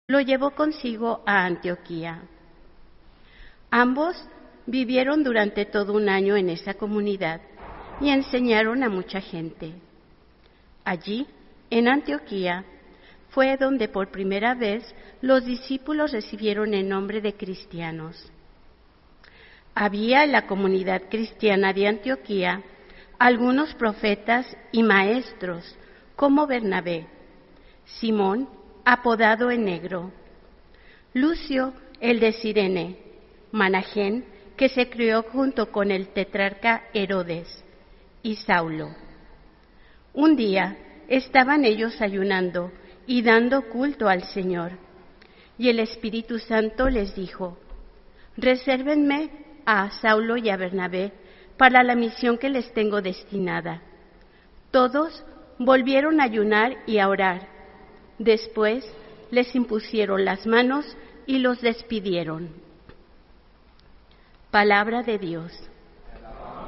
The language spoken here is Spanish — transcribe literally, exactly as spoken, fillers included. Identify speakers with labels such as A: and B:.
A: lo llevó consigo a Antioquía. Ambos vivieron durante todo un año en esa comunidad y enseñaron a mucha gente. Allí, en Antioquía, fue donde por primera vez los discípulos recibieron el nombre de cristianos. Había en la comunidad cristiana de Antioquía algunos profetas y maestros, como Bernabé, Simón, apodado el Negro, Lucio, el de Cirene, Manahén, que se crió junto con el tetrarca Herodes, y Saulo. Un día estaban ellos ayunando y dando culto al Señor, y el Espíritu Santo les dijo: resérvenme a Saulo y a Bernabé para la misión que les tengo destinada. Todos volvieron a ayunar y a orar. Después les impusieron las manos y los despidieron. Palabra de Dios.